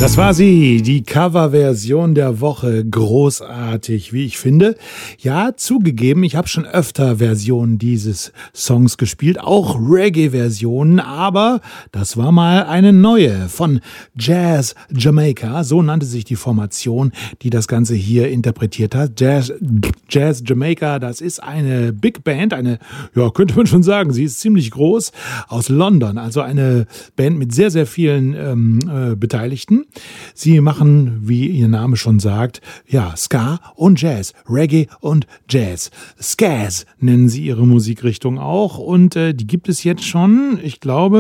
Das war sie, die Coverversion der Woche. Großartig, wie ich finde. Ja, zugegeben, ich habe schon öfter Versionen dieses Songs gespielt, auch Reggae-Versionen, aber das war mal eine neue von Jazz Jamaica. So nannte sich die Formation, die das Ganze hier interpretiert hat. Jazz Jamaica, das ist eine Big Band, ja, könnte man schon sagen, sie ist ziemlich groß, aus London, also eine Band mit sehr, sehr vielen Beteiligten. Sie machen, wie ihr Name schon sagt, ja, Ska und Jazz, Reggae und Jazz. Skaz nennen sie ihre Musikrichtung auch und die gibt es jetzt schon, ich glaube,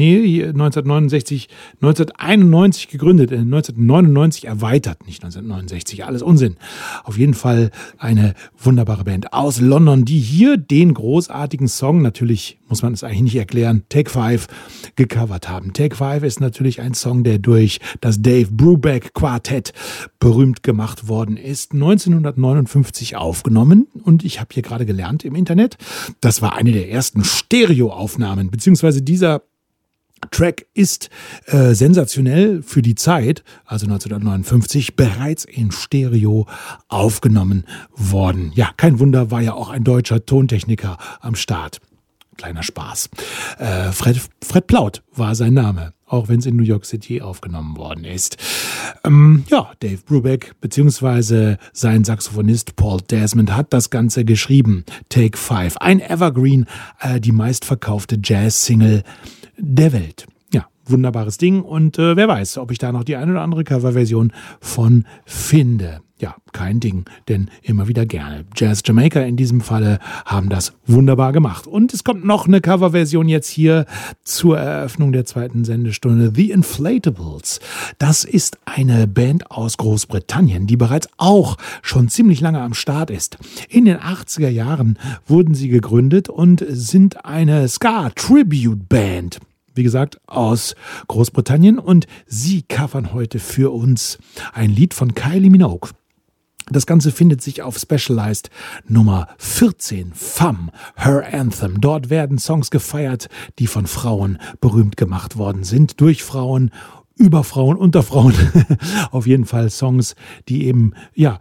1991 gegründet, 1999 erweitert, nicht 1969, alles Unsinn. Auf jeden Fall eine wunderbare Band aus London, die hier den großartigen Song, natürlich muss man es eigentlich nicht erklären, Take 5 gecovert haben. Take 5 ist natürlich ein Song, der durch das Dave Brubeck Quartett berühmt gemacht worden ist, 1959 aufgenommen und ich habe hier gerade gelernt im Internet, das war eine der ersten Stereoaufnahmen, beziehungsweise dieser Track ist sensationell für die Zeit, also 1959, bereits in Stereo aufgenommen worden. Ja, kein Wunder, war ja auch ein deutscher Tontechniker am Start. Kleiner Spaß. Fred Plaut war sein Name, auch wenn es in New York City aufgenommen worden ist. Ja, Dave Brubeck bzw. sein Saxophonist Paul Desmond hat das Ganze geschrieben. Take 5, ein Evergreen, die meistverkaufte Jazz-Single der Welt. Ja, wunderbares Ding und wer weiß, ob ich da noch die eine oder andere Coverversion von finde. Ja, kein Ding, denn immer wieder gerne. Jazz Jamaica in diesem Falle haben das wunderbar gemacht. Und es kommt noch eine Coverversion jetzt hier zur Eröffnung der zweiten Sendestunde. The Inflatables. Das ist eine Band aus Großbritannien, die bereits auch schon ziemlich lange am Start ist. In den 80er Jahren wurden sie gegründet und sind eine Ska-Tribute-Band. Wie gesagt, aus Großbritannien. Und sie covern heute für uns ein Lied von Kylie Minogue. Das Ganze findet sich auf Specialized Nummer 14, Femme, Her Anthem. Dort werden Songs gefeiert, die von Frauen berühmt gemacht worden sind, durch Frauen, über Frauen, unter Frauen. Auf jeden Fall Songs, die eben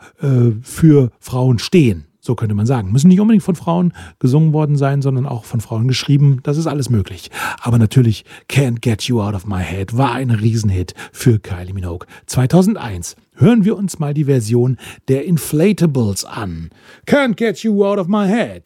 für Frauen stehen. So könnte man sagen. Müssen nicht unbedingt von Frauen gesungen worden sein, sondern auch von Frauen geschrieben. Das ist alles möglich. Aber natürlich Can't Get You Out of My Head war ein Riesenhit für Kylie Minogue. 2001 hören wir uns mal die Version der Inflatables an. Can't Get You Out of My Head.